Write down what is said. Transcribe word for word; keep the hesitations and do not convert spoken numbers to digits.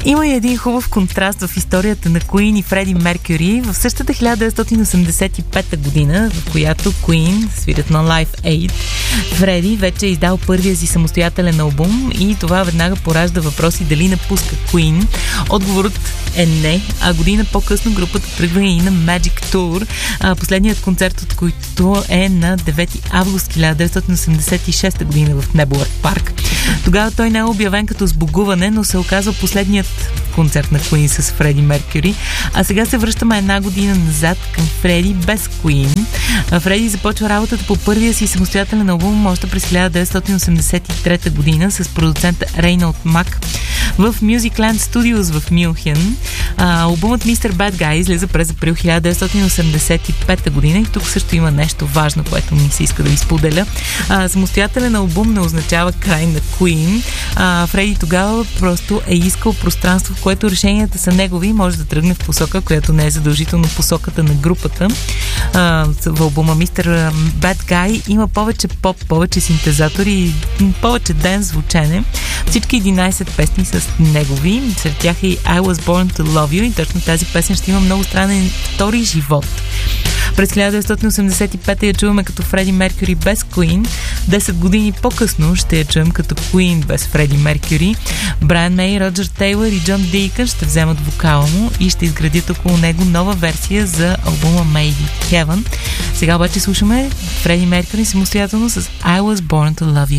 Има и един хубав контраст в историята на Queen и Фреди Меркюри. В същата хиляда деветстотин осемдесет и пета година, в която Queen свирят на Live Aid, Фреди вече е издал първия си самостоятелен албум и това веднага поражда въпроси дали напуска Queen. Отговорът е не, а година по-късно групата тръгва и на Magic Tour, а последният концерт от който е на девети август хиляда деветстотин осемдесет и шеста година в Небулър парк. Тогава той не е обявен като сбогуване, но се оказва последният концерт на Queen с Фреди Меркюри. А сега се връщаме една година назад към Фреди без Queen. Фреди започва работата по първия си самостоятелен албум още през хиляда деветстотин осемдесет и трета година с продуцента Рейнолд Мак в Musicland Studios в Мюнхен. А, албумът мистер Bad Guy излиза през април хиляда деветстотин осемдесет и пета година и тук също има нещо важно, което ми се иска да ви споделя. А, самостоятелен албум не означава край на Queen. А, Фреди тогава просто е искал пространство, в което решенията са негови и може да тръгне в посока, която не е задължително посоката на групата. А, в албума мистер Bad Guy има повече поп, повече синтезатори и повече денс звучене. Всички единайсет песни са негови. Сред тях е и I Was Born to Love You и точно тази песен ще има много странен втори живот. През хиляда деветстотин осемдесет и пета я чуваме като Фреди Меркюри без Queen. десет години по-късно ще я чуем като Queen без Фреди Меркюри. Брайан Мей, Роджер Тейлър и Джон Дийкън ще вземат вокала му и ще изградят около него нова версия за албума Made in Heaven. Сега обаче слушаме Фреди Меркюри самостоятелно с I Was Born to Love You.